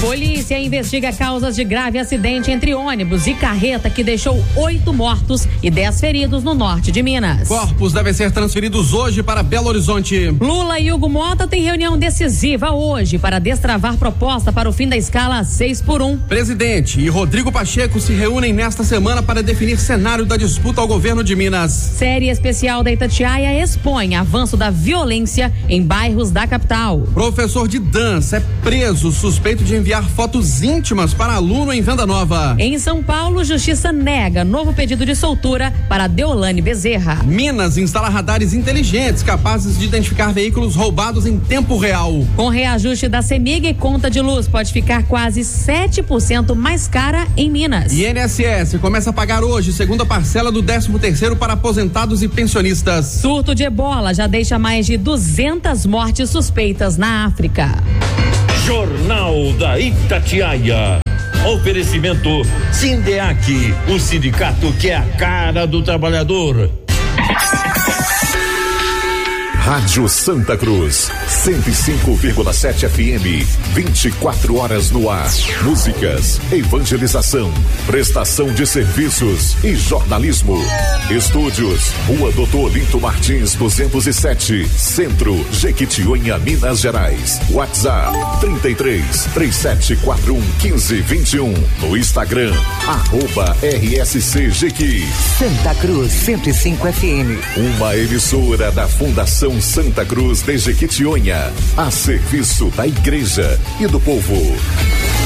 Polícia investiga causas de grave acidente entre ônibus e carreta que deixou 8 mortos e 10 feridos no norte de Minas. Corpos devem ser transferidos hoje para Belo Horizonte. Lula e Hugo Mota têm reunião decisiva hoje para destravar proposta para o fim da escala 6x1. Presidente e Rodrigo Pacheco se reúnem nesta semana para definir cenário da disputa ao governo de Minas. Série especial da Itatiaia expõe avanço da violência em bairros da capital. Professor de dança é preso suspeito de enviar fotos íntimas para aluno em Venda Nova. Em São Paulo, Justiça nega novo pedido de soltura para Deolane Bezerra. Minas instala radares inteligentes capazes de identificar veículos roubados em tempo real. Com reajuste da CEMIG, conta de luz pode ficar quase 7% mais cara em Minas. INSS começa a pagar hoje segunda parcela do 13º para aposentados e pensionistas. Surto de ebola já deixa mais de 200 mortes suspeitas na África. Jornal da Itatiaia. Oferecimento Sindeac, o sindicato que é a cara do trabalhador. Rádio Santa Cruz, 105,7 FM, 24 horas no ar. Músicas, evangelização, prestação de serviços e jornalismo. Estúdios, Rua Doutor Olinto Martins, 207, Centro, Jequitinhonha, Minas Gerais. WhatsApp, 33-3741-1521. No Instagram, @RSCJequi. Santa Cruz, 105 FM. Uma emissora da Fundação Santa Cruz de Jequitinhonha, a serviço da igreja e do povo.